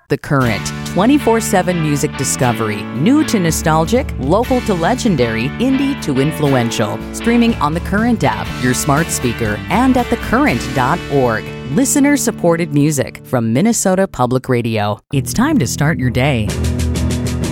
The Current, 24/7 music discovery, new to nostalgic, local to legendary, indie to influential. Streaming on the Current app, your smart speaker, and at thecurrent.org. Listener-supported music from Minnesota Public Radio. It's time to start your day